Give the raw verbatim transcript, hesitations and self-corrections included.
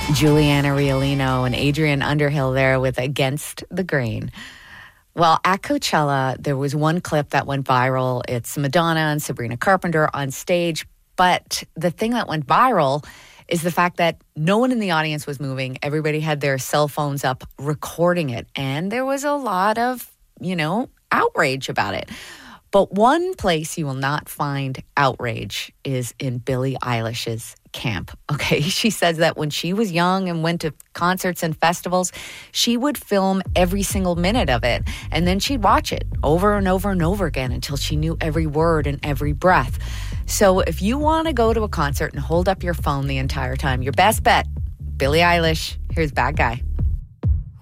Juliana Riolino and Adrian Underhill there with Against the Grain. Well, at Coachella, there was one clip that went viral. It's Madonna and Sabrina Carpenter on stage. But the thing that went viral is the fact that no one in the audience was moving. Everybody had their cell phones up recording it. And there was a lot of, you know, outrage about it. But one place you will not find outrage is in Billie Eilish's camp. Okay, she says that when she was young and went to concerts and festivals, she would film every single minute of it. And then she'd watch it over and over and over again until she knew every word and every breath. So if you want to go to a concert and hold up your phone the entire time, your best bet, Billie Eilish. Here's Bad Guy.